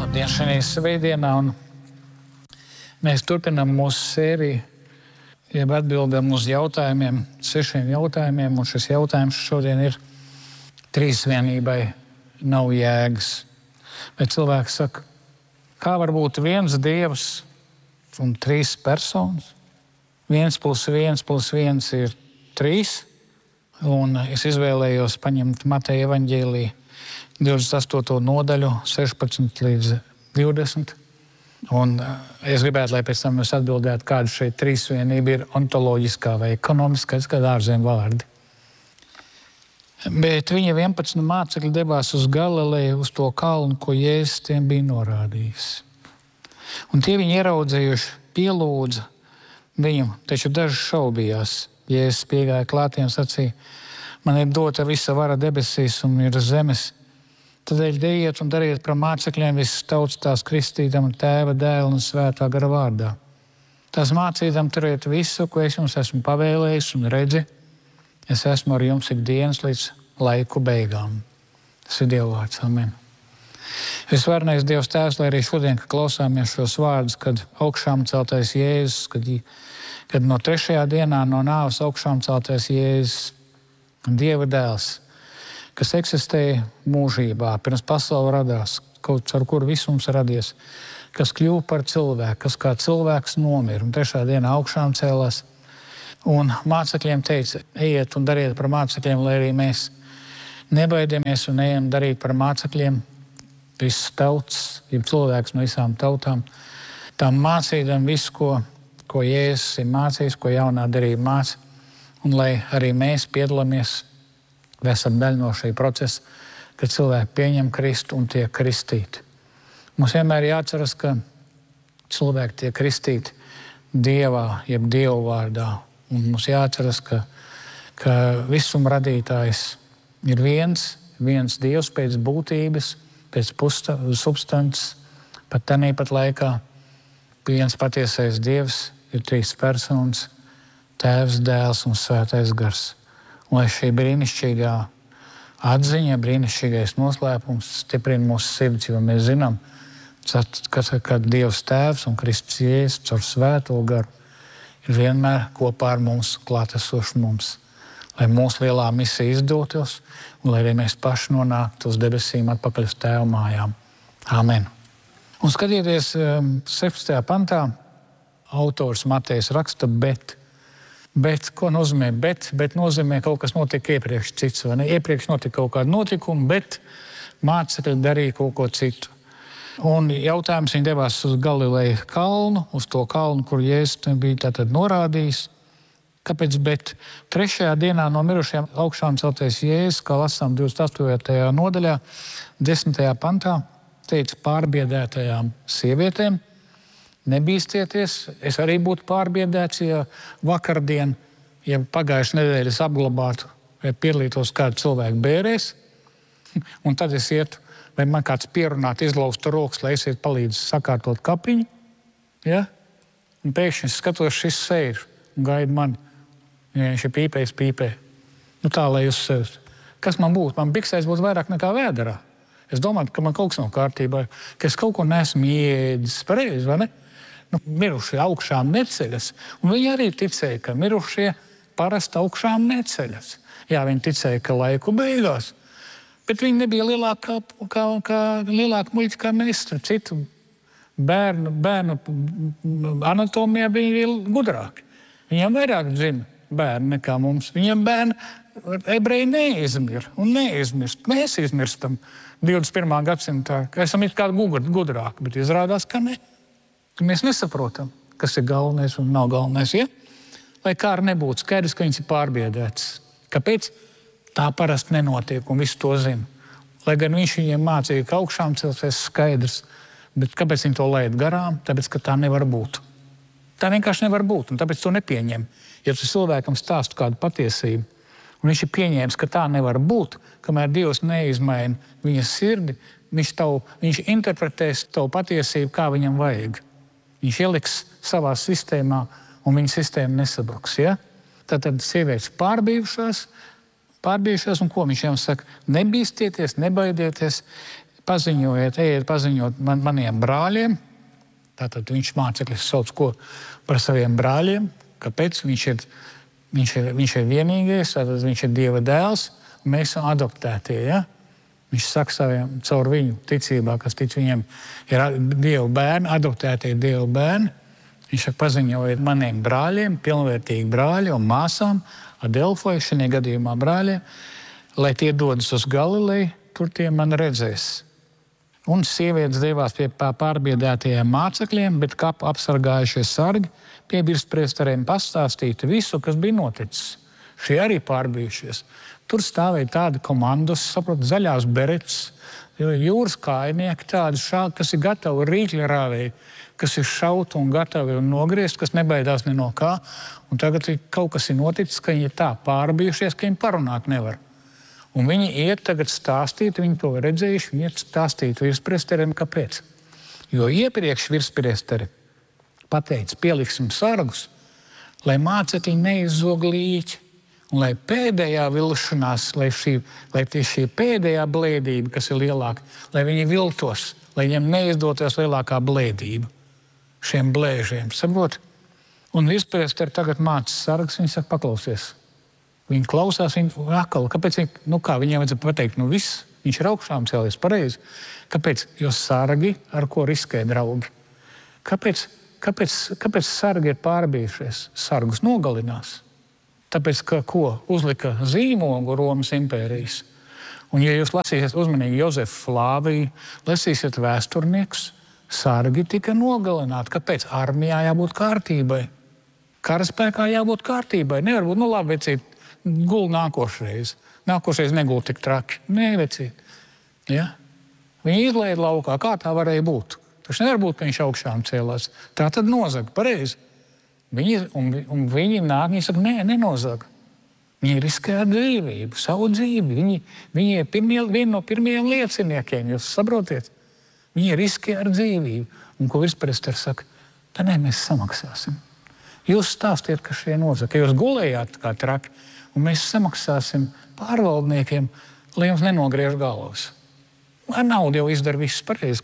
Labdien, šajā svētdienā, un mēs turpinām mūsu sēriju, jeb atbildam uz jautājumiem, 6 jautājumiem, un šis jautājums šodien ir: trīsvienībai nav jēgas. Bet cilvēks saka, kā var būt viens Dievs un 3 personas? 1 + 1 + 1 ir 3, un es izvēlējos paņemt Mateja evaņģēliju 28. nodaļu, 16 līdz 20. Un es gribētu, lai pēc tam jūs atbildētu, kāda šeit trīsvienība ir ontoloģiskā vai ekonomiskā, kāda ārzemju vārdi. Bet viņa 11 mācekļi devās uz Galileju, uz to kalnu, ko Jēzus tiem bija norādījis. Un tie viņi ieraudzījuši, pielūdza viņu, taču daži šaubījās. Jēzus piegāja klātiem, sacīja: man ir dota visa vara debesīs un ir zemes. Tādēļ ejiet un dariet par mācekļiem visas tautas, tās kristīdam Tēva, Dēla un Svētā gara vārdā. Tās mācīdam turiet visu, ko es jums esmu pavēlējis, un redzi, es esmu ar jums ikdienas līdz laiku beigām. Tas ir Dieva vārds. Amen. Visvarenais Dievs Tēvs, lai arī šodien, kad klausāmies šos vārdus, kad augšām celtais Jēzus, kad no 3. dienā no nāves augšām celtais Jēzus, Dieva dēls, kas eksistēja mūžībā, pirms pasaule radās, ar kuru viss mums radies, kas kļuva par cilvēku, kas kā cilvēks nomira un 3. dienā augšām cēlās. Un mācekļiem teica: ejiet un dariet par mācekļiem, lai arī mēs nebaidamies un ejam darīt par mācekļiem visas tautas, jeb cilvēks no visām tautām. Tām mācīdam visu, ko Jēzus ir mācījis, ko jaunā derība māca, un lai arī mēs piedalāmies. Mēs esam daļa no šī procesa, kad cilvēki pieņem Kristu un tiek kristīti. Mums vienmēr jāatceras, ka cilvēki tiek kristīti Dievā, jeb Dievu vārdā. Un mums jāatceras, ka visuma radītājs ir viens Dievs pēc būtības, pēc substances, pat tanī pat laikā. Viens patiesais Dievs ir 3 personas - Tēvs, Dēls un Svētais gars. Un lai šī brīnišķīgā atziņa, brīnišķīgais noslēpums stiprina mūsu sirds, jo mēs zinām, ka Dievs Tēvs un Kristus Jēzus caur Svēto garu ir vienmēr kopā ar mums, klātesoši mums. Lai mūsu lielā misija izdotos un lai arī mēs paši nonāktu uz debesīm atpakaļ uz Tēva mājām. Amen. Un skatieties, 16. pantā autors Matejs raksta bet. Bet, ko nozīmē bet? Bet nozīmē kaut kas notika iepriekš cits, vai ne? Iepriekš notika kaut kāda notikuma, bet mācekļi darīja kaut ko citu. Un jautājums, viņi devās uz Galileju kalnu, uz to kalnu, kur Jēzus bija tātad norādījis. Kāpēc bet? 3. dienā no mirušajiem augšām celtais Jēzus, kā lasām 28. nodaļā, 10. pantā, teica pārbiedētajām sievietēm: nebīsties, es arī būtu pārbiedēts, ja vakardien, ja pagājušajā nedēļā es apglabātu vai piedalītos kādu cilvēku bērēs, un tad es ietu, vai man kāds pierunāt, izlaustu rokas, lai es ietu palīdzu sakārtot kapiņu, ja? Un pēkšņi es skatos, šis sēž un gaida mani, ja viņš ir pīpējis pīpē. Nu tā, lai jūs sevis. Kas man būtu? Man biksēs būtu vairāk nekā vēderā. Es domāju, ka man kaut kas nav kārtībā, ka es kaut ko neesmu ieēdis pareizi, vai ne? Mirušie augšām neceļas. Un viņi arī ticēja, ka mirušie parasti augšām neceļas. Jā, viņi ticēja, ka laiku beigās. Bet viņi nebija lielāka muļķi kā mēs. Citu bērnu anatomijā viņi bija gudrāki. Viņiem vairāk zina bērni nekā mums. Viņiem bērni ebreji neizmir un neizmirst. Mēs izmirstam 21. gadsimtā, ka esam it kā gudrāki, bet izrādās, ka ne. Mēs nesaprotam, kas ir galvenais un nav galvenais. Ja? Lai kā arī nebūtu skaidrs, ka viņas ir pārbiedētas. Kāpēc? Tā parasti nenotiek, un visi to zina. Lai gan viņš viņiem mācīja, ka augšām celties skaidrs, bet kāpēc viņi to laid garām? Tāpēc, ka tā nevar būt. Tā vienkārši nevar būt, un tāpēc to nepieņem. Ja tu cilvēkam stāstu kādu patiesību, un viņš ir pieņēmis, ka tā nevar būt, kamēr Dievs neizmaina viņa sirdi, viņš interpretēs tavu patiesību, kā viņam vajag. Viņš ieliks savā sistēmā, un viņa sistēma nesabruks. Ja? Tad sievietes pārbijušās, un ko viņš jums saka? Nebīsties, nebaidieties, ejiet paziņot maniem brāļiem. Tātad viņš mācekļus sauc ko par saviem brāļiem. Kāpēc? Viņš ir vienīgais, tātad viņš ir Dieva dēls, un mēs esam adoptētie, ja? Viņš saka saviem, caur viņu ticībā, kas tic viņiem, ir Dieva bērni, adoptētie Dieva bērni. Viņš saka, paziņojiet maniem brāļiem, pilnvērtīgi brāļi un māsām, Adelfai, šajā gadījumā brāļiem, lai tie dodas uz Galileju, tur tie man redzēs. Un sievietes devās pie pārbiedētajiem mācekļiem, bet kapu apsargājušie sargi pie virspriesteriem pastāstīja visu, kas bija noticis. Šie arī pārbijušies. Tur stāvēja tādi komandos, saprotu, zaļās beretes, jūras kājnieki, tādi kas ir gatavi rīkļi rāvēji, kas ir šauti un gatavi un nogriezt, kas nebaidās ne no kā. Un tagad kaut kas ir noticis, ka viņi ir tā pārbijušies, ka viņi parunāt nevar. Un viņi iet tagad stāstīt, viņi to redzējuši, viņi iet stāstīt virspriesteriem, kāpēc. Jo iepriekš virspriesteri pateica, pieliksim sargus, lai mācekļi neizzog līķi. Un lai pēdējā vilšanās, lai šī pēdējā blēdība, kas ir lielāka, lai viņi viltos, lai viņiem neizdotos lielākā blēdība šiem blēžiem. Saprot? Un virspriesteri tagad māca sargus, viņi saka, paklausies. Viņi klausās, viņi atkal, kāpēc viņiem vajadzētu pateikt, viss, viņš ir augšām cēlies pareizi. Kāpēc? Jo sargi, ar ko riskē draugi. Kāpēc sargi ir pārbijušies? Sargus nogalinās. Tāpēc, ka uzlika zīmogu Romas impērijas. Un, ja jūs lasīsiet uzmanīgi Jozefu Flāviju, lasīsiet vēsturniekus, sargi tika nogalināti. Kāpēc? Armijā jābūt kārtībai. Karaspēkā jābūt kārtībai. Nevar būt, labi, vecīt, gul nākošreiz. Nākošreiz negul tik traki. Nē, vecīt. Ja? Viņi izlaida laukā. Kā tā varēja būt? Tas nevar būt, ka viņš augšām cēlās. Tā tad nozaga, pareizi. Viņi nāk, viņi saka, nē, nenozaga. Viņi riskē ar dzīvību, savu dzīvi. Viņi ir vieni no pirmajiem lieciniekiem, jūs saprotiet? Viņi riskē ar dzīvību. Un ko virspriesteris saka? Tā nē, mēs samaksāsim. Jūs stāstiet, ka šie nozaga, ka jūs gulējāt kā traki, un mēs samaksāsim pārvaldniekiem, lai jums nenogriež galvas. Ar naudu jau izdara viss pareizi,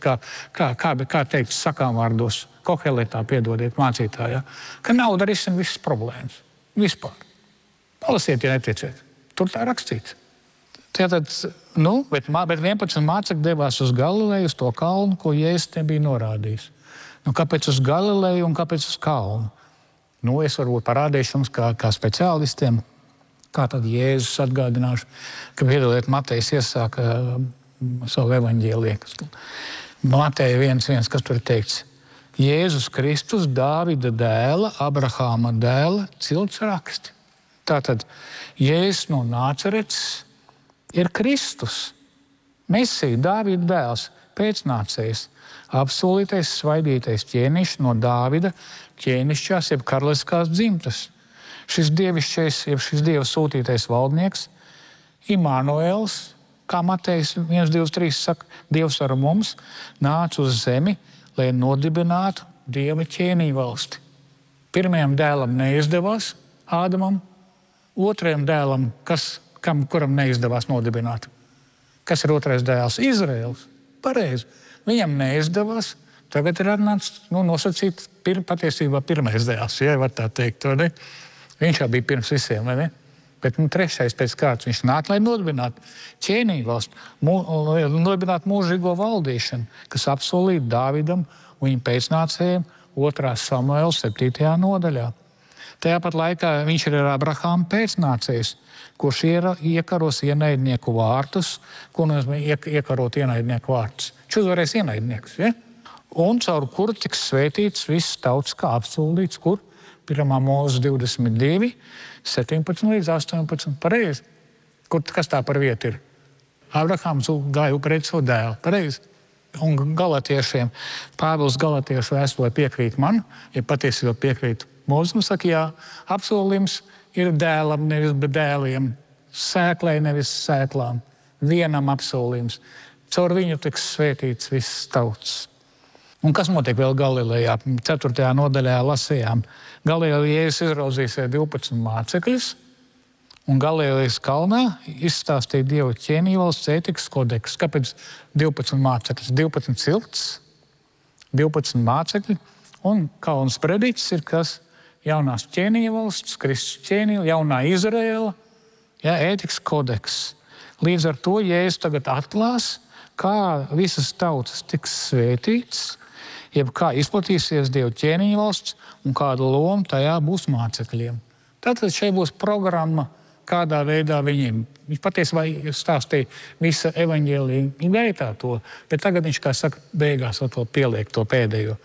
kā teikt sakām vārdos, Koheletā, piedodiet mācītājā, ka nauda risina visas problēmas. Vispār. Palasiet, ja neticiet. Tur tā rakstīts. Tātad, bet 11 mācekļi devās uz Galileju, uz to kalnu, ko Jēzus te bija norādījis. Kāpēc uz Galileju un kāpēc uz kalnu? Es varbūt parādīšu jums kā speciālistiem, kā tad Jēzus atgādināšu, ka, piedodiet, Matejs iesāka savu evaņģēliju. Mateja 1:1, kas tur ir teikts? Jēzus Kristus, Dāvida dēla, Abrahāma dēla, cilts raksti. Tātad Jēzus no Nāceretes ir Kristus. Mesija, Dāvida dēls, pēcnācējs, apsolītais, svaidītais ķēnišs no Dāvida ķēnišķās, jeb karaliskās dzimtas. Šis dievišķais, jeb šis Dieva sūtītais valdnieks, Imānuēls, kā Matejs 1:2:3 saka, Dievs ar mums nāca uz zemi, lai nodibinātu Dieva ķēniņu valsti. Pirmajam dēlam neizdevās, Ādamam, otrajam dēlam, kuram neizdevās nodibināt. Kas ir otrais dēls? Izraēls. Pareizi. Viņam neizdevās. Tagad ir atnācis nosacīt patiesībā pirmais dēls, ja var tā teikt. Ne? Viņš jau bija pirms visiem, vai ne? Bet trešais pēc kārtas viņš nāk, lai nodibinātu ķēniņu valsti, nodibinātu mūžīgo valdīšanu, kas apsolīta Dāvidam un viņa pēcnācējiem 2. Samuēla 7. nodaļā. Tajā pat laikā viņš ir Abrahāma pēcnācējs, kurš iekaros ienaidnieku vārtus. Ko nozīmē iekarot ienaidnieku vārtus? Viņš uzvarēs ienaidniekus, ja? Un caur kuru tiks svētīts viss tauts kā apsolīts, kur? 1. Mūzes 22, 17 līdz 18. Pareizi. Kas tā par vietu ir? Abrahāms gāja upurēt savu dēlu. Pareizi. Un galatiešiem, Pāvils Galatiešu vēstulē piekrīt man, ja patiesībā piekrīt Mūzes, saka, jā, apsolījums ir dēlam, nevis dēliem, sēklai, nevis sēklām. Vienam apsolījums. Caur viņu tiks svētīts viss tauts. Un kas notiek vēl Galilejā? 4. nodaļā lasījām. Galilejā Jēzus izraudzīja 12 mācekļus Un Galilējas kalnā izstāstīja Dieva ķēniņvalsts ētikas kodeksu. Kāpēc 12 mācekļus? 12 cilts, 12 mācekļi, un kalns prediķis ir kas? Jaunās ķēniņvalsts, Kristus ķēniņa, jaunā Izraēla, ētikas kodeks. Līdz ar to Jēzus tagad atklās, kā visas tautas tiks svētītas, jeb kā izplatīsies Dieva ķēniņvalsts un kāda loma tajā būs mācekļiem. Tātad šeit būs programma, kādā veidā viņš patiesībā stāstīja visa evaņģēlija gaitā to, bet tagad viņš, kā saka, beigās to pieliek, to pēdējo.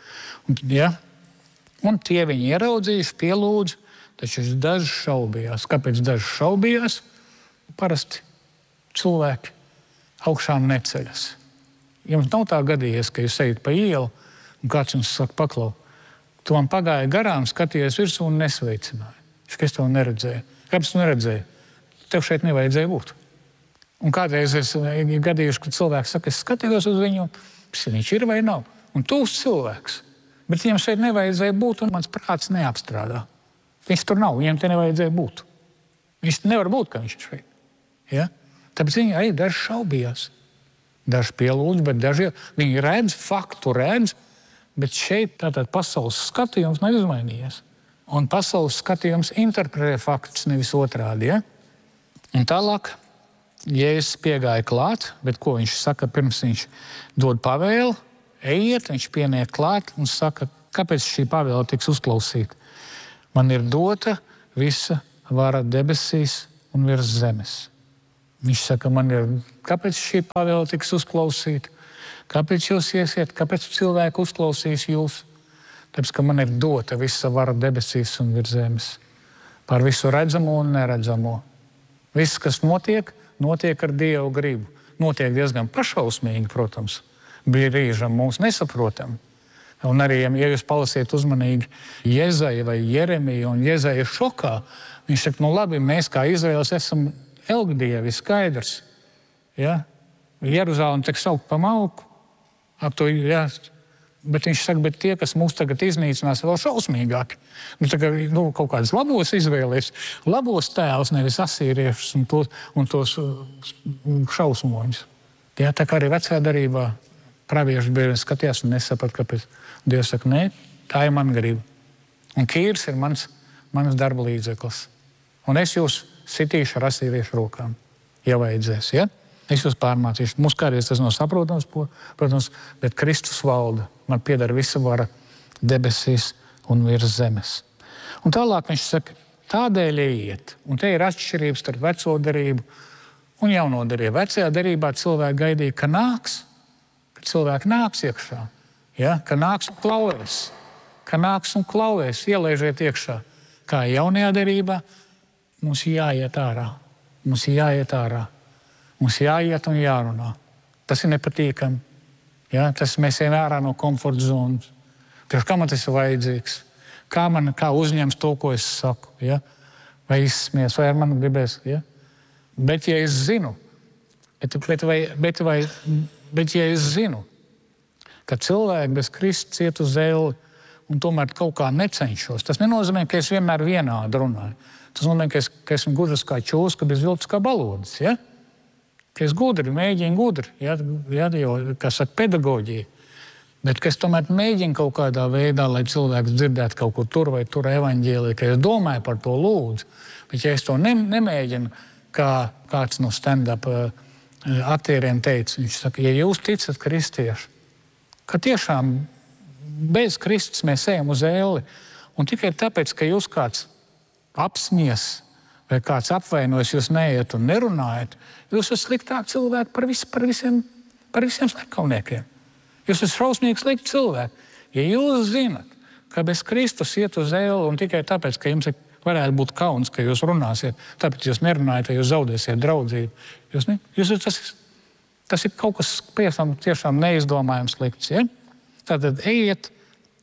Un tie viņi ieraudzījuši, pielūdzu, taču daži šaubījās. Kāpēc daži šaubījās? Parasti cilvēki augšām neceļas. Jums nav tā gadījies, ka jūs ejat pa ielu un kāds jums saka, paklau, tu man pagāja garām, skatījies virsū un nesveicināja. Es tev neredzēju. Kāpēc tu neredzēji? Tev šeit nevajadzēja būt. Un kādreiz es gadījuši, kad cilvēks saka, es skatījos uz viņu, viņš ir vai nav. Un tūs cilvēks. Bet viņam šeit nevajadzēja būt, un mans prāts neapstrādā. Viņš tur nav, viņam te nevajadzēja būt. Viņš nevar būt, ka viņš ir šeit. Ja? Tāpēc viņi arī daži šaubījās. Daži pielūdz, bet daži viņi redz, faktu redz, bet šeit tātad pasaules skatījums nav izmainījies. Un pasaules skatījums interpretē faktus, nevis otrādi. Ja? Un tālāk Jēzus piegāja klāt, bet ko viņš saka, pirms viņš dod pavēli, ejiet, viņš pieniek klāt un saka, kāpēc šī pavēle tiks uzklausīta. Man ir dota visa vara debesīs un virs zemes. Viņš saka, kāpēc šī pavēle tiks uzklausīta? Kāpēc jūs iesiet? Kāpēc cilvēki uzklausīs jūs? Tāpēc, ka man ir dota visa vara debesīs un virs zemes. Par visu redzamo un neredzamo. Viss, kas notiek ar Dievu gribu. Notiek diezgan pašausmīgi, protams. Brīžam mums nesaprotam. Un arī, ja jūs palasiet uzmanīgi Jezaja vai Jeremiju, un Jezaja ir šokā, viņš saka, labi, mēs kā Izraels esam elgdievi, skaidrs. Ja? Jeruzālem tiek saukt pa malku. Ap to, ja. Bet viņš saka, bet tie, kas mūs tagad iznīcinās, vēl šausmīgāki. Kaut kādas labos izvēlēs, labos tēlus, nevis asīriešus un tos šausmoņus. Ja, tā kā arī vecajā darībā pravieši bieži skatījās un nesaprat, kāpēc. Dievs saka, nē, tā ir man griba. Un Kīrs ir mans darba līdzeklis. Un es jūs sitīšu ar asīriešu rokām, ja vajadzēs. Ja? Es jūs pārmācīšu. Mums kādreiz tas nav saprotams, protams, bet Kristus valda. Man pieder visa vara debesīs un virs zemes. Un tālāk viņš saka, tādēļ ejiet. Un te ir atšķirības starp veco derību un jauno derību. Vecajā derībā cilvēki gaidīja, ka cilvēki nāks iekšā. Ja? Ka nāks un klauvēs, ielaižiet iekšā. Kā jaunajā derībā, mums jāiet ārā. Mums jāiet un jārunā. Tas ir nepatīkami. Ja? Mēs ejam ārā no komforta zonas. Kā man tas ir vajadzīgs? Kā uzņems to, ko es saku? Ja? Vai izsmies, vai ar mani gribēs? Ja? Bet ja es zinu, ka cilvēki bez Kristus iet uz elli un tomēr kaut kā necenšos, tas nenozīmē, ka es vienmēr vienādi runāju. Tas nozīmē, ka esmu gudrs kā čūska, bez viltus kā balodis. Ja? Ka es mēģinu gudri, jo, kā saka, pedagoģija. Bet ka es tomēr mēģinu kaut kādā veidā, lai cilvēks dzirdētu kaut ko tur vai tur evaņģēliju, ka es domāju par to lūdzu. Bet ja es to nemēģinu, kā kāds no stand-up aktieriem teica, viņš saka, ja jūs ticat kristieši, ka tiešām bez Kristus mēs ejam uz elli, un tikai tāpēc, ka jūs kāds apsmies, vai kāds apvainojas, jūs neiet un nerunājat, jūs esat sliktāki cilvēki par visiem slepkavniekiem. Jūs esat šausmīgi slikti cilvēki. Ja jūs zinat, ka bez Kristus iet uz elli un tikai tāpēc, ka jums varētu būt kauns, ka jūs runāsiet, tāpēc jūs nerunājat, ja jūs zaudēsiet draudzību. Tas ir kaut kas tiešām neizdomājams slikts. Ja? Tātad ejiet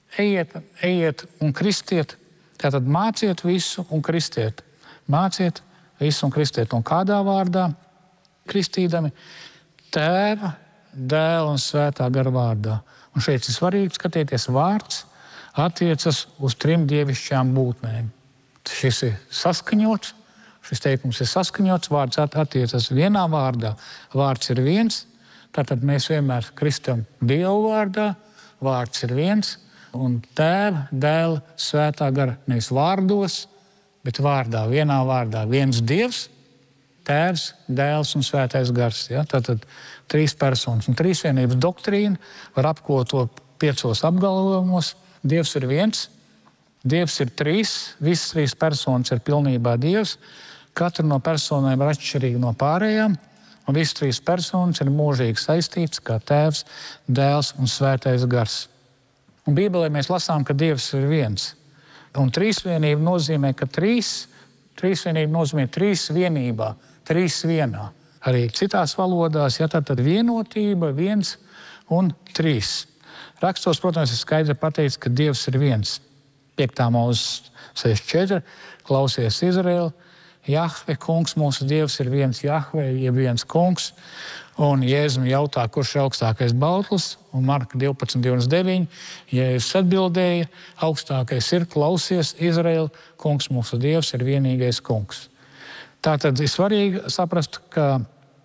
un kristiet. Tātad māciet visu un kristiet. Māciet visu un kristiet. Un kādā vārdā kristīdami? Tēva, Dēla un Svētā gara vārdā. Un šeit ir svarīgi skatīties, vārds attiecas uz 3 dievišķām būtnēm. Šis ir saskaņots, Šis teikums ir saskaņots, vārds attiecas vienā vārdā. Vārds ir viens, tātad mēs vienmēr kristam Dievu vārdā. Vārds ir viens, un Tēva, Dēla, Svētā gara nevis vārdos, bet vārdā, vienā vārdā. Viens Dievs, Tēvs, Dēls un Svētais gars. Ja? Tātad 3 personas. Un trīsvienības doktrīna var apkopot 5 apgalvojumos. Dievs ir viens, Dievs ir 3, visas 3 personas ir pilnībā Dievs. Katra no personām ir atšķirīga no pārējām, un visas 3 personas ir mūžīgi saistītas kā Tēvs, Dēls un Svētais gars. Un Bībelē mēs lasām, ka Dievs ir viens. Un trīsvienība nozīmē, ka trīsvienība nozīmē 3 vienībā, 3 vienā. Arī citās valodās, ja tad vienotība, 1 un 3. Rakstos, protams, ir skaidri pateikts, ka Dievs ir viens. 5. Mūzes 6.4. Klausies Izraēlu, Jahve, kungs, mūsu Dievs ir viens Jahve, jeb viens kungs. Un Jēzum jautā, kurš ir augstākais bautlis, un Marka 12.29. Jēzus atbildēja, augstākais ir, klausies Izraēlu, kungs, mūsu Dievs ir vienīgais kungs. Tātad ir svarīgi saprast, ka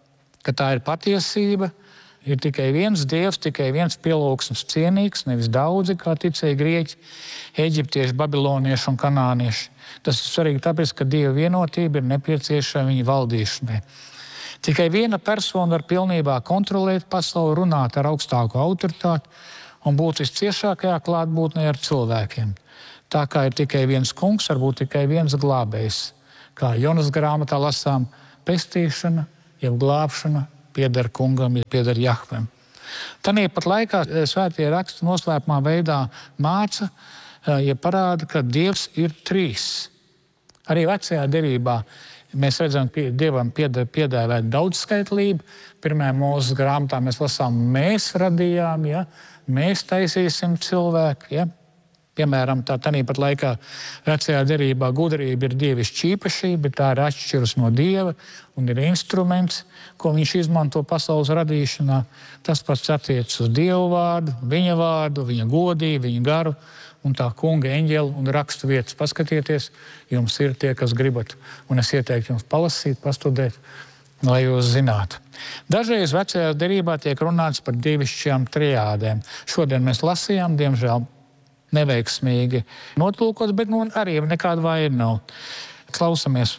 tā ir patiesība. Ir tikai viens Dievs, tikai viens pielūgsmes cienīgs, nevis daudzi, kā ticēja grieķi, eģiptieši, babilonieši un kanānieši. Tas ir svarīgi tāpēc, ka Dieva vienotība ir nepieciešama viņa valdīšanai. Tikai viena persona var pilnībā kontrolēt pasauli, runāt ar augstāko autoritāti un būt visciešākajā klātbūtnē ar cilvēkiem. Tā kā ir tikai viens kungs, var būt tikai viens glābējs. Kā Jonas grāmatā lasām, pestīšana, jeb glābšana pieder kungam, ja pieder Jahvem. Tāpat laikā svētie raksti noslēpumā veidā māca, ja parāda, ka Dievs ir 3. Arī vecajā derībā mēs redzam, ka Dievam piedāvāt daudzskaitlību. 1. Mūzes grāmatā mēs lasām, mēs radījām, ja? Mēs taisīsim cilvēku. Ja? Piemēram, tāpat laikā vecajā derībā gudrība ir dievišķa īpašība, bet tā ir atšķiras no Dieva un ir instruments, ko viņš izmanto pasaules radīšanā. Tas pats attiecas uz Dievu vārdu, viņa godību, viņa garu un tā kunga eņģeli un rakstu vietas. Paskatieties, jums ir tie, kas gribat. Un es ieteiktu jums palasīt, pastudēt, lai jūs zinātu. Dažreiz vecajā derībā tiek runāts par dievišķajām trijādēm. Šodien mēs lasījām, diemžēl, neveiksmīgi notulkots, bet arī nekāda vaina nav. Klausamies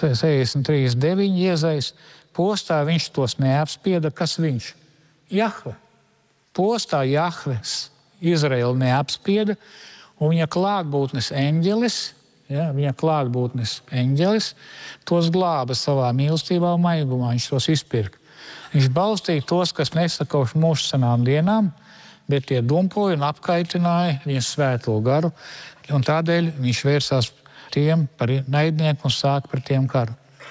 63.9. Iezais. Postā viņš tos neapspieda. Kas viņš? Jahve. Postā Jahves Izraēlu neapspieda, un viņa klātbūtnes eņģelis, tos glāba savā mīlestībā un maigumā. Viņš tos izpirka. Viņš balstīja tos, kas nesakauš mūžu senām dienām, bet tie dumpoja un apkaitināja viņa svēto garu, un tādēļ viņš vērsās tiem par naidnieku un sāka par tiem karu.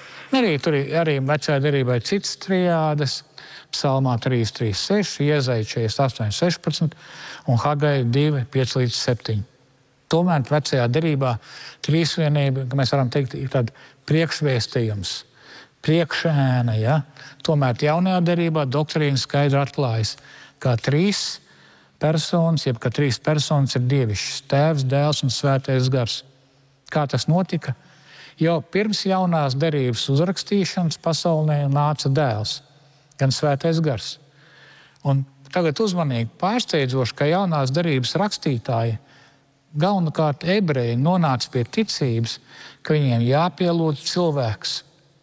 Arī vecajā derībā ir citas trijādes, Psalmā 3.3.6, Iezaja 48.16 un Hagai 2.5-7. Tomēr vecajā derībā trīsvienība, mēs varam teikt, ir tāda priekšvēstījums, priekšēna. Ja? Tomēr jaunajā derībā doktrīna skaidri atklājas, kā 3 personas, jeb ka 3 personas ir dievišķas, Tēvs, Dēls un Svētais gars. Kā tas notika? Jau pirms jaunās derības uzrakstīšanas pasaulē nāca Dēls, gan Svētais gars. Un tagad uzmanīgi pārsteidzoši, ka jaunās derības rakstītāji, galvenokārt ebreji, nonāca pie ticības, ka viņiem jāpielūdz cilvēks.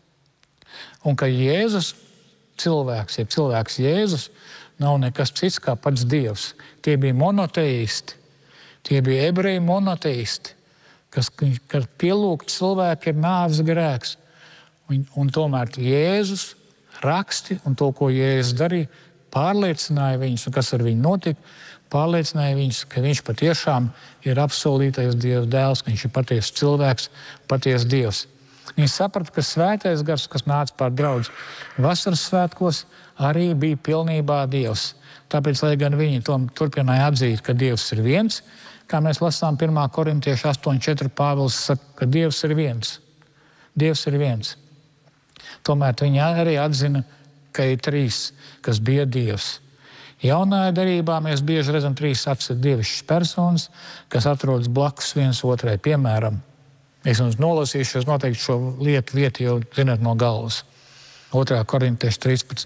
Un ka Jēzus cilvēks, jeb cilvēks Jēzus, nav nekas cits kā pats Dievs. Tie bija monoteisti. Tie bija ebreji monoteisti, kad pielūgt cilvēku ir nāves grēks. Un tomēr Jēzus raksti un to, ko Jēzus darīja, pārliecināja viņus, un kas ar viņu notika, pārliecināja viņus, ka viņš patiešām ir apsolītais Dieva dēls, ka viņš ir patiesa cilvēks, patiesa Dievs. Viņi saprata, ka Svētais gars, kas nāca pār draudzi vasaras svētkos, arī bija pilnībā Dievs. Tāpēc, lai gan viņi turpināja atzīt, ka Dievs ir viens, kā mēs lasām 1. Korintiešu 8.4. Pāvils saka, ka Dievs ir viens. Dievs ir viens. Tomēr viņi arī atzina, ka ir 3, kas bija Dievs. Jaunajā derībā mēs bieži redzam 3 dievišķas personas, kas atrodas blakus viens otrai. Piemēram, Es jums nolasīšu, jūs noteikti šo vietu jau zināt no galvas. 2. Korintiešu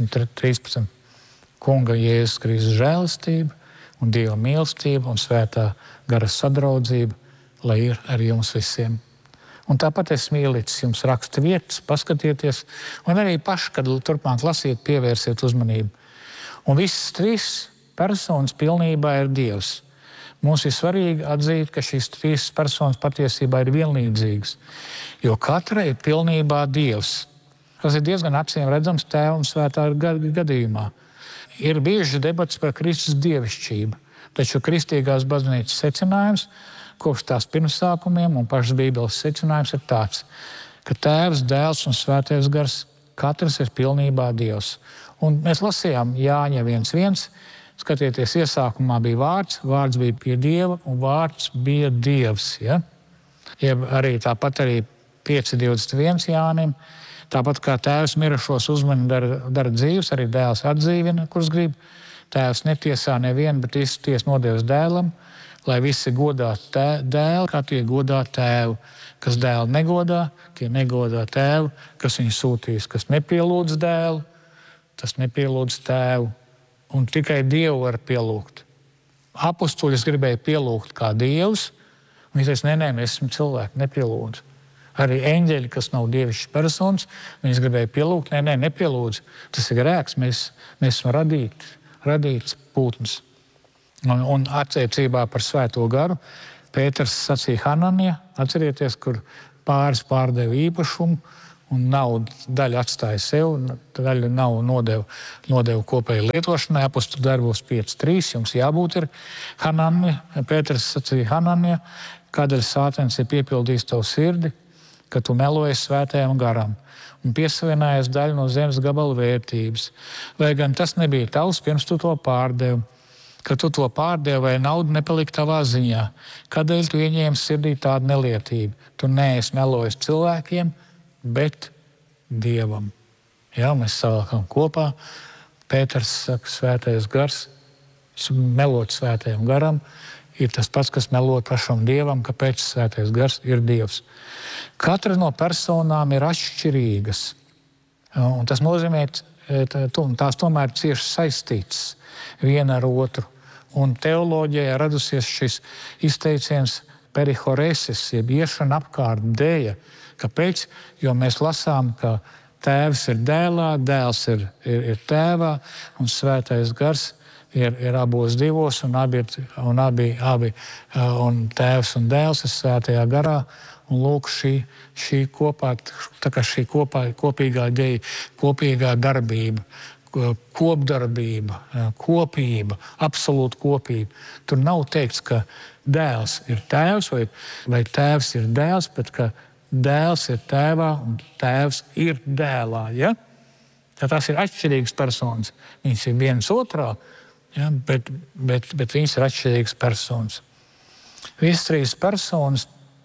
13. Kunga Jēzus Kristus žēlastība un Dieva mīlestība un svētā gara sadraudzība, lai ir ar jums visiem. Un tāpat es mīlītis jums raksta vietas, paskatieties, un arī paši, kad turpmāk lasiet, pievērsiet uzmanību. Un visas 3 personas pilnībā ir Dievs. Mums ir svarīgi atzīt, ka šīs 3 personas patiesībā ir vienlīdzīgas, jo katra ir pilnībā Dievs. Tas ir diezgan acīm redzams Tēva un Svētā gadījumā. Ir bieži debats par Kristus dievišķību, taču kristīgās baznīcas secinājums kopš tās pirmsākumiem un pašas Bībeles secinājums ir tāds, ka Tēvs, Dēls un Svētais Gars katrs ir pilnībā Dievs. Un mēs lasījām Jāņa 1.1. Skatieties, iesākumā bija vārds, vārds bija pie Dieva un vārds bija Dievs. Ja? Jeb arī tāpat arī 5.21 Jānim. Tāpat kā Tēvs mirušos uzmani dara dzīvus, arī Dēls atdzīvina, kurus grib. Tēvs netiesā nevienu, bet ties nodevis Dēlam, lai visi godātu Dēlu, kā tie godā Tēvu. Kas Dēlu negodā, tie negodā Tēvu, kas viņu sūtīs, kas nepielūdz Dēlu, tas nepielūdz Tēvu. Un tikai Dievu var pielūgt. Apostoļus gribēja pielūgt kā Dievs, un viņš teica, nē, mēs esam cilvēki, nepielūdzu. Arī eņģeļi, kas nav dievišķas personas, viņas gribēja pielūgt, nē, nepielūdzu. Tas ir grēks, mēs esam radīts pūtnes. Un attiecībā par Svēto garu Pēters sacīja Hananija, atcerieties, kur pāris pārdeva īpašumu, un naudu daļu atstāja sev, daļu nav nodevu kopēji lietošanai. Apostoļu darbos 5.3. Jums jābūt ir Hananija. Pēters sacīja Hananija, kādēļ Sātens ir piepildījis tavu sirdi, ka tu melojies Svētajam garam un piesavienojies daļu no zemes gabala vērtības. Vai gan tas nebija tavs, pirms tu to pārdevi? Kad tu to pārdevi, vai nauda nepalika tavā ziņā? Kādēļ tu ieņēmi sirdī tādu nelietību? Tu neesi melojis cilvēkiem, bet Dievam. Jā, mēs savalkam kopā. Pēters saka, Svētais gars, melot Svētajam garam, ir tas pats, kas melot pašam Dievam, kāpēc Svētais gars ir Dievs. Katra no personām ir atšķirīgas. Un tas nozīmē, tās tomēr ir cieši saistītas viena ar otru. Un teoloģijā radusies šis izteiciens perihoresis, jeb iešana apkārt dēja. Kāpēc? Jo mēs lasām, ka Tēvs ir Dēlā, Dēls ir Tēvā un Svētais gars ir abos divos, un Tēvs un Dēls ir Svētajā garā. Un lūk, šī kopīgā dēja, kopīgā darbība, kopdarbība, kopība, absolūta kopība. Tur nav teikts, ka Dēls ir Tēvs vai Tēvs ir Dēls, bet ka Dēls ir Tēvā un Tēvs ir Dēlā. Ja? Tās ir atšķirīgas personas. Viņas ir vienas otrā, ja? bet viņas ir atšķirīgas personas. Visas 3 personas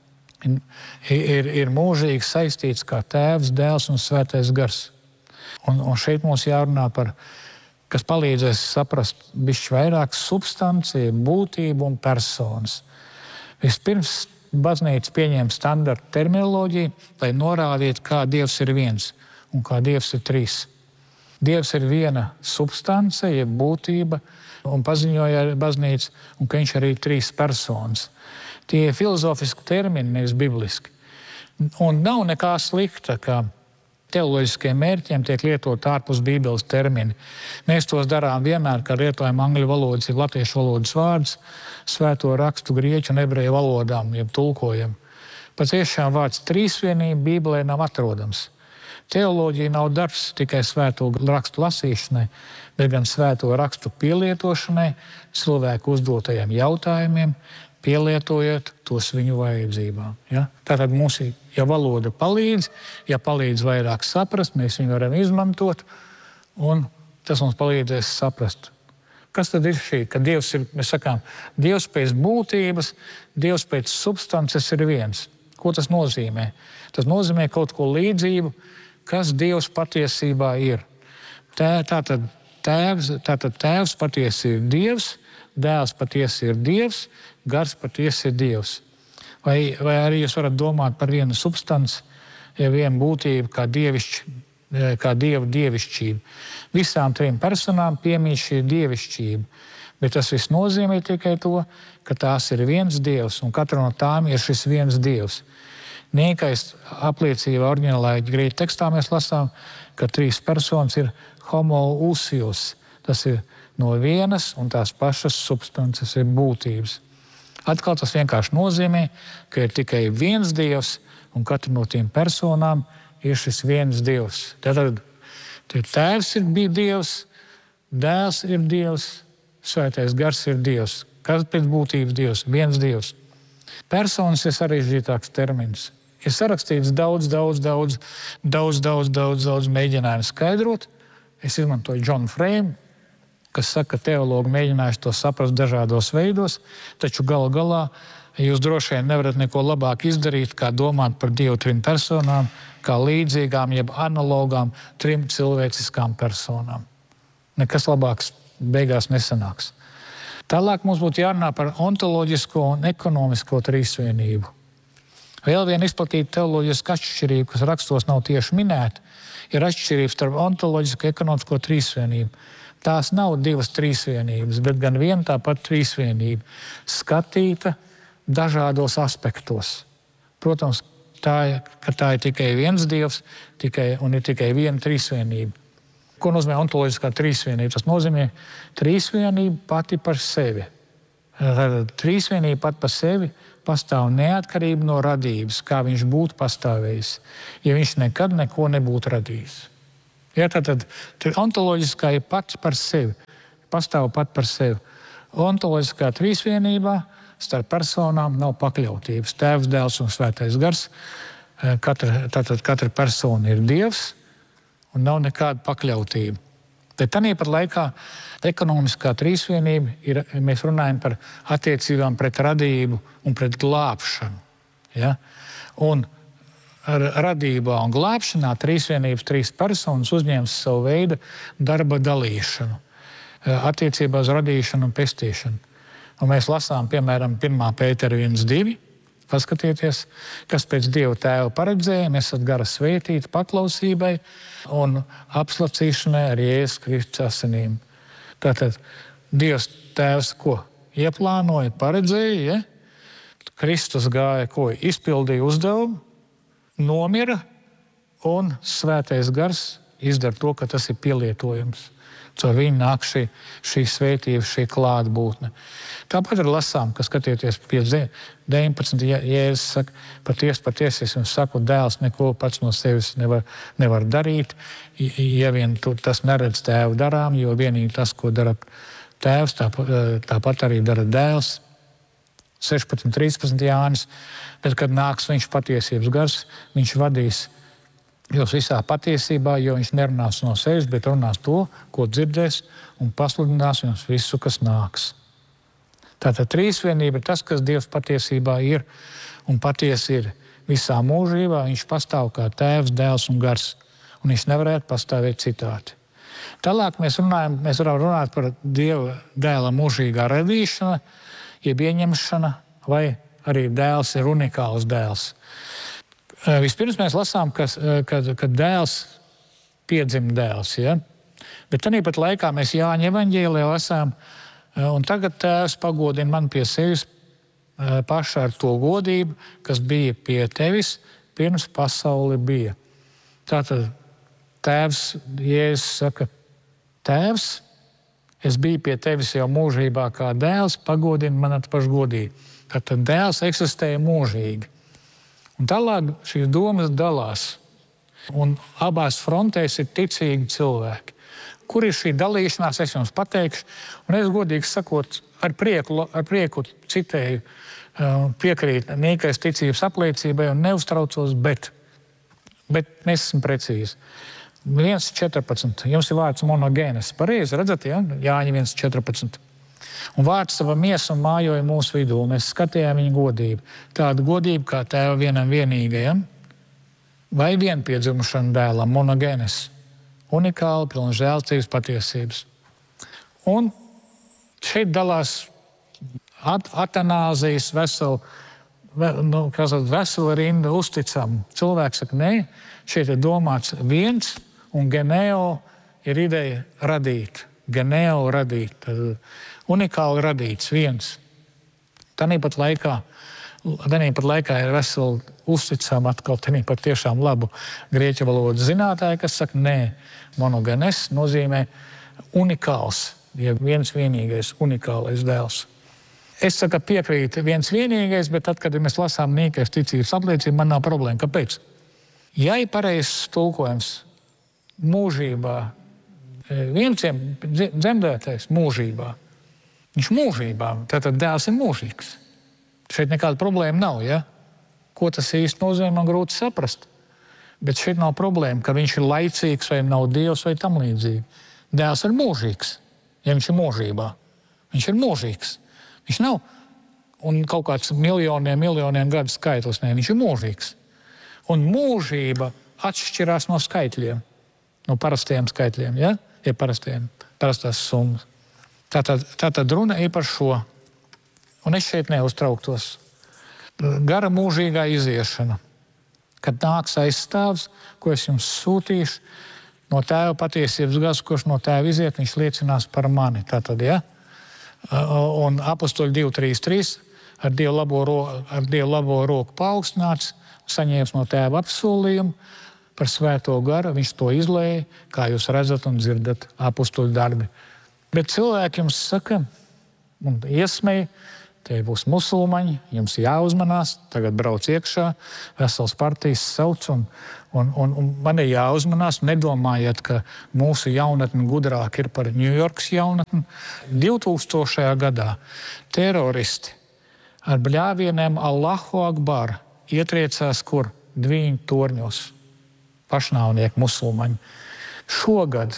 ir mūžīgi saistītas kā Tēvs, Dēls un Svētais gars. Un šeit mums jārunā par, kas palīdzēs saprast bišķi vairāk substanci, būtību un personas. Vispirms baznīca pieņēma standarta terminoloģiju, lai norādītu, kā Dievs ir viens un kā Dievs ir 3. Dievs ir viena substance, jeb būtība, un paziņoja baznīca, un ka viņš arī 3 personas. Tie ir filozofiski termini, nevis bibliski. Un nav nekā slikta, ka teoloģiskiem mērķiem tiek lietot ārpus Bībeles termini. Mēs tos darām vienmēr, kad lietojam angļu valodas, ir latviešu valodas vārds, svēto rakstu grieķu un ebreju valodām, jeb tulkojam. Patiešām vārds trīsvienība Bībelē nav atrodams. Teoloģija nav darbs tikai svēto rakstu lasīšanai, bet gan svēto rakstu pielietošanai, cilvēku uzdotajiem jautājumiem, pielietojot tos viņu vajadzībām. Ja? Tātad mums ir, ja valoda palīdz, ja palīdz vairāk saprast, mēs viņu varam izmantot, un tas mums palīdzēs saprast. Kas tad ir šī? Ka Dievs ir, mēs sakām, Dievs pēc būtības, Dievs pēc substances ir viens. Ko tas nozīmē? Tas nozīmē kaut ko līdzību, kas Dievs patiesībā ir. Tātad Tēvs patiesi ir Dievs, Dēls patiesi ir Dievs, Gars patiesi ir Dievs. Vai arī jūs varat domāt par vienu substanci, vienu būtību kā Dieva dievišķību. Visām trim personām piemīt šī dievišķība, bet tas viss nozīmē tikai to, ka tās ir viens Dievs, un katra no tām ir šis viens Dievs. Niekais apliecība oriģinālajā grieķu tekstā mēs lasām, ka trīs personas ir homoousios. Tas ir no vienas un tās pašas substances, ir būtības. Atkal tas vienkārši nozīmē, ka ir tikai viens Dievs, un katra no tiem personām ir šis viens Dievs. Tad Tēvs bija Dievs, Dēls ir Dievs, Svētais Gars ir Dievs. Kas pēc būtības Dievs? Viens Dievs. Personas ir sarežģītāks termins. Ir sarakstīts daudz mēģinājumu skaidrot. Es izmantoju John Frame, kas saka, ka teologi mēģinājuši to saprast dažādos veidos, taču galu galā jūs droši vien nevarat neko labāk izdarīt, kā domāt par Dievu trim personām, kā līdzīgām, jeb analogām trim cilvēciskām personām. Nekas labāks beigās nesanāks. Tālāk mums būtu jārunā par ontoloģisko un ekonomisko trīsvienību. Vēl viena izplatīta teoloģiska atšķirība, kas rakstos nav tieši minēta, ir atšķirības starp ontoloģisko un ekonomisko trīsvienību. Tās nav divas trīsvienības, bet gan viena tā pati trīsvienība, skatīta dažādos aspektos. Protams, tā ir tikai viens Dievs un ir tikai viena trīsvienība. Ko nozīmē ontoloģiskā trīsvienība? Tas nozīmē trīsvienība pati par sevi. Trīsvienība pati par sevi pastāv neatkarība no radības, kā viņš būtu pastāvējis, ja viņš nekad neko nebūtu radījis. Ja, tad ontoloģiskā ir pati par sevi, pastāv pati par sevi. Ontoloģiskā trīsvienībā starp personām nav pakļautības. Tēvs, Dēls un Svētais Gars. Katra persona ir Dievs un nav nekāda pakļautība. Bet tāpat laikā ekonomiskā trīsvienība ir, mēs runājam par attiecībām pret radību un pret glābšanu. Ja? Un radībā un glābšanā trīsvienības trīs personas uzņems savu veidu darba dalīšanu, attiecībā uz radīšanu un pestīšanu. Un mēs lasām, piemēram, 1. Pētera 1:2. Paskatieties, kas pēc Dieva Tēva paredzējuma esat gara svētīti paklausībai un apslacīšanai ar Jēzus Kristus asinīm. Tātad Dievs Tēvs ko? Ieplānoja, paredzēja, Kristus gāja, ko? Izpildīja uzdevumu, nomira un Svētais Gars izdara to, ka tas ir pielietojams. Caur viņu nāk šī svētība, šī klātbūtne. Tāpat ir lasām, ka skatieties 19. Jēzus saka, patiesi es jums saku, Dēls neko pats no sevis nevar darīt, ja vien tas neredz Tēvu darām, jo vienīgi tas, ko dara Tēvs, tāpat arī dara Dēls. 16.13. Jānis, bet kad nāks viņš patiesības Gars, viņš vadīs jūs visā patiesībā, jo viņš nerunās no sevis, bet runās to, ko dzirdēs, un pasludinās jums visu, kas nāks. Tātad trīsvienība ir tas, kas Dievs patiesībā ir, un patiesi ir visā mūžībā. Viņš pastāv kā Tēvs, Dēls un Gars, un viņš nevarētu pastāvēt citādi. Tālāk mēs varam runāt par Dieva Dēla mūžīgā radīšana, jeb ieņemšana, vai arī Dēls ir unikāls Dēls. Vispirms mēs lasām, ka Dēls piedzima Dēls. Ja? Bet tāpat laikā mēs Jāņa evaņģēlijā lasām, un tagad Tēvs pagodina man pie sevis paša ar to godību, kas bija pie tevis pirms pasaule bija. Tātad Tēvs, Jēzus saka, Tēvs, es biju pie tevis jau mūžībā kā Dēls, pagodina man ar pašu godību. Tātad Dēls eksistēja mūžīgi. Un tālāk šīs domas dalās, un abās frontēs ir ticīgi cilvēki. Kur ir šī dalīšanās, es jums pateikšu, un es godīgi sakot, ar prieku citēju, piekrīt Nīkais ticības apliecībai un neuztraucos, bet mēs esam precīzi. 1.14. Jums ir vārds monogēnes. Pareizi, redzat, ja? Jāņa 1.14. Un vārds sava miesa un mājoja mūsu vidū. Mēs skatījām viņa godību. Tāda godība kā Tēva vienam vienīgajam vai vienpiedzimušana dēlam, monogēnes. Unikāli, pilna žēlstības patiesības. Un šeit dalās atanāzijas vesela vesela rinda uzticam. Cilvēks saka, nē, šeit ir domāts viens, un geneo ir ideja radīt. Geneo radīt. Tad unikāli radīts viens. Tāpat laikā ir vesela uzticama atkal tāpat tiešām labu grieķu valodas zinātāji, kas saka, nē, monogenes nozīmē unikāls, ja viens vienīgais unikālais dēls. Es saku, piekrītu viens vienīgais, bet tad, kad mēs lasām Nīkais ticības apliecību, man nav problēma. Kāpēc? Ja ir pareizs tulkojums mūžībā, viens dzemdētais mūžībā, viņš mūžībā, tad dēls ir mūžīgs. Šeit nekāda problēma nav, ja? Ko tas īsti nozīmē, man grūti saprast. Bet šeit nav problēma, ka viņš ir laicīgs vai nav Dievs vai tam līdzīgi. Dēls ir mūžīgs, ja viņš ir mūžībā. Viņš ir mūžīgs. Viņš nav un kaut kāds miljoniem gadu skaitlis, ne, viņš ir mūžīgs. Un mūžība atšķirās no skaitļiem, no parastiem skaitļiem, ja? Ja parastās summas. Tātad runa ir par šo. Un es šeit neuztrauktos. Gara mūžīgā iziešana. Kad nāks aizstāvs, ko es jums sūtīšu, no tēva patiesības gars, kurš no tēva iziet, viņš liecinās par mani. Tātad, ja? Un apostoļi 2.3.3 ar Dievu labo roku paaugstināts, saņēmis no tēva apsolījumu par svēto garu, viņš to izlēja, kā jūs redzat un dzirdat apostoļu darbi. Bet cilvēki jums saka, un iesmēja, te būs musulmaņi, jums jāuzmanās, tagad brauc iekšā, vesels partijas sauc, un man ir jāuzmanās, nedomājiet, ka mūsu jaunatne gudrāk ir par Ņujorkas jaunatni. 2000. gadā teroristi ar bļāvieniem Allahu Akbar ietriecās kur? Dviņu torņos, pašnāvnieki musulmaņi. Šogad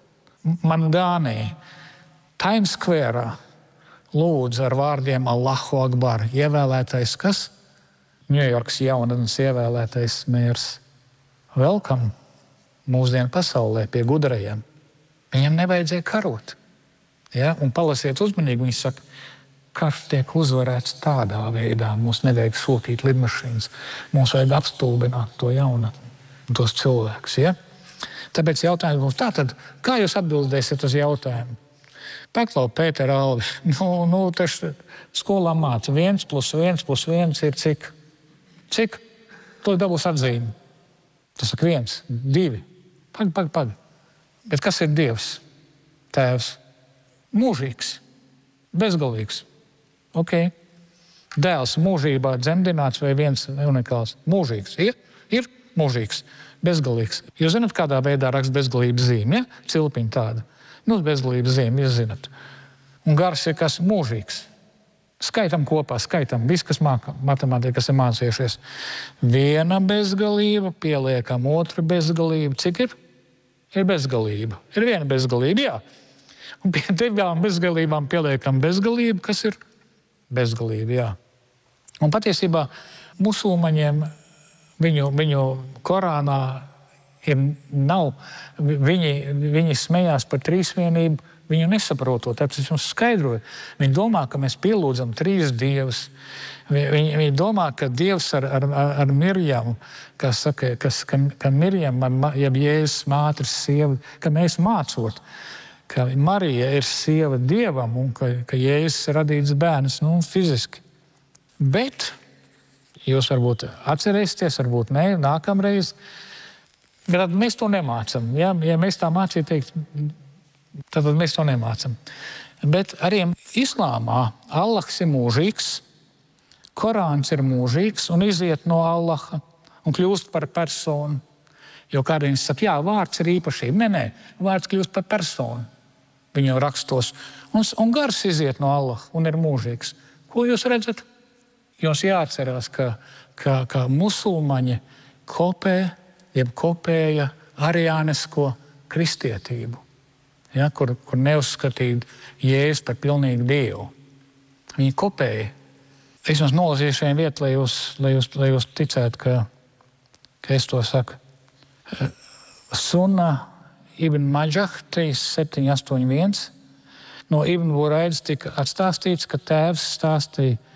man Dānija Times Square lūdzu ar vārdiem Allahu Akbar ievēlētais kas? Ņujorkas jaunatnes ievēlētais mērs. Welcome mūsdienu pasaulē pie gudrajiem. Viņam nevajadzēja karot. Ja? Un palasiet uzmanīgi, viņi saka, karš tiek uzvarēts tādā veidā. Mums nevajag sūtīt lidmašīnas. Mums vajag apstulbināt to jaunatni, tos cilvēkus. Ja? Tāpēc jautājums mums tātad, kā jūs atbildēsiet uz jautājumu? Paklau Pētera Alvi, taču skolā māca 1 + 1 + 1 ir cik? Cik? To dabūs atzīmi. Tas saka 1, 2. Pag. Bet kas ir Dievs? Tēvs. Mūžīgs. Bezgalīgs. Ok. Dēls mūžībā dzemdināts vai viens unikāls? Mūžīgs. Ir mūžīgs. Bezgalīgs. Jūs zināt, kādā veidā raksta bezgalības zīme? Ja? Cilpiņa tāda. Bezgalības zīme, jūs zināt. Un gars ir kas mūžīgs. Skaitam kopā, viss, kas māca matemātika, kas ir mācījušies. Viena bezgalība, pieliekam otru bezgalību. Cik ir? Ir bezgalība. Ir viena bezgalība, jā. Un pie divām bezgalībām pieliekam bezgalību, kas ir bezgalība, jā. Un patiesībā musulmaņiem viņu Korānā nav, viņi smējās par trīsvienību, viņu nesaprotot, tāpēc es jums skaidroju. Viņi domā, ka mēs pielūdzam 3 dievus. Viņi domā, ka Dievs ar Mirjamu, ka Mirjam, jeb Jēzus mātes sieva, ka mēs mācot, ka Marija ir sieva Dievam un ka Jēzus ir radīts bērns, fiziski. Bet jūs varbūt atcerēsieties, varbūt ne, nākamreiz. Bet tad mēs to nemācam. Ja mēs tā mācītu teikt, tad mēs to nemācam. Bet arī islāmā Allahs ir mūžīgs, Korāns ir mūžīgs un iziet no Allaha un kļūst par personu. Jo kādreiz saka, jā, vārds ir īpašība. Nē, vārds kļūst par personu viņu rakstos. Un gars iziet no Allaha un ir mūžīgs. Ko jūs redzat? Jums jāatcerās, ka musulmaņi kopēja ariānisko kristietību, ja, kur neuzskatīja Jēzu par pilnīgu Dievu. Viņi kopēja. Es jums nolasīšu vienu vietu, lai jūs ticētu, ka es to saku. Sunna Ibn Maģah 3.7.8.1. No Ibn Buraidas tika atstāstīts, ka tēvs stāstīja,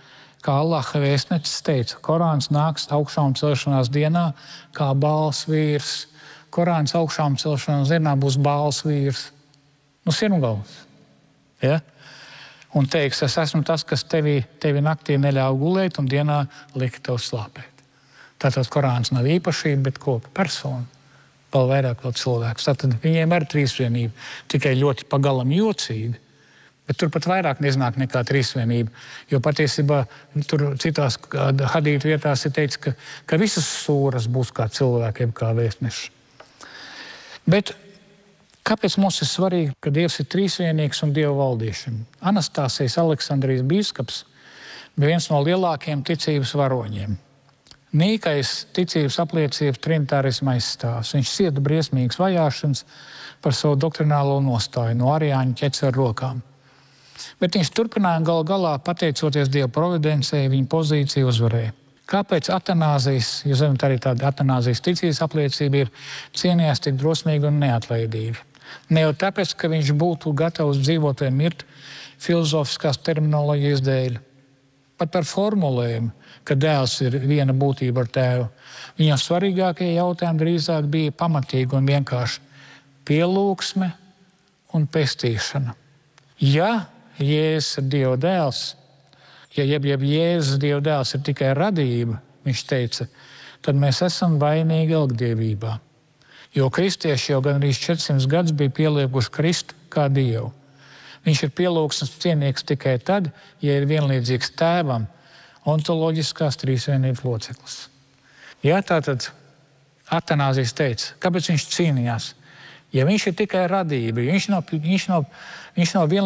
kā Allaha vēstnecis teica, Korāns nāks augšām celšanās dienā kā Bāls vīrs. Korāns augšām celšanās dienā būs Bāls vīrs. Sirmgalvs. Ja? Un teiks, es esmu tas, kas tevi naktī neļauj gulēt un dienā liek tev slāpēt. Tātad Korāns nav īpašība, bet ko? Persona. Vēl vairāk vēl cilvēks. Tātad viņiem ir trīsvienība. Tikai ļoti pagalam jocīgi. Bet tur pat vairāk neznāk nekā trīsvienība. Jo patiesībā tur citās hadītu vietās ir teicis, ka visas sūras būs kā cilvēkiem, kā vēstneši. Bet kāpēc mums ir svarīgi, ka Dievs ir trīsvienīgs un Dieva valdīšana? Anastāsijas Aleksandrijas bīskaps bija viens no lielākajiem ticības varoņiem. Nīkais ticības apliecība trinitārisma aizstāvs. Viņš cieta briesmīgas vajāšanas par savu doktrinālo nostāju no ariāņu ķeceru rokām. Bet viņš turpināja gal galā, pateicoties Dieva providencei, viņa pozīciju uzvarēja. Kāpēc Atanāzijas, jūs zināt, arī tāda Atanāzijas ticības apliecība ir cienījās tik drosmīgi un neatlaidīgi? Ne jau tāpēc, ka viņš būtu gatavs dzīvot vai mirt filozofiskās terminoloģijas dēļ. Pat par formulējumu, ka dēls ir viena būtība ar tēvu. Viņam svarīgākie jautājumi drīzāk bija pamatīgi un vienkārši pielūgsme un pestīšana. Ja Jēzus ir Dieva dēls, ja Jēzus Dieva dēls ir tikai radība, viņš teica, tad mēs esam vainīgi ilgdievībā. Jo kristieši jau gan arī 400 gadus bija pieliekuši Kristu kā Dievu. Viņš ir pielūgsmes cienīgs tikai tad, ja ir vienlīdzīgs tēvam, ontoloģiskās trīsvienības loceklis. Jā, tātad Atanāzijas teica, kāpēc viņš cīnījās? Ja viņš ir tikai radība, viņš nav vienlīdzīgs